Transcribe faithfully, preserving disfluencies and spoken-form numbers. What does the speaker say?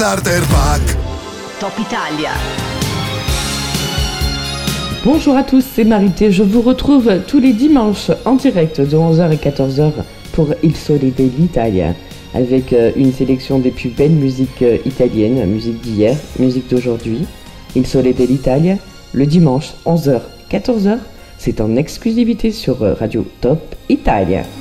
Starter Pack. Top Italia. Bonjour à tous, c'est Marité. Je vous retrouve tous les dimanches en direct de onze heures à quatorze heures pour Il Sole dell'Italia, avec une sélection des plus belles musiques italiennes, musique d'hier, musique d'aujourd'hui. Il Sole dell'Italia, le dimanche onze heures quatorze heures, c'est en exclusivité sur Radio Top Italia.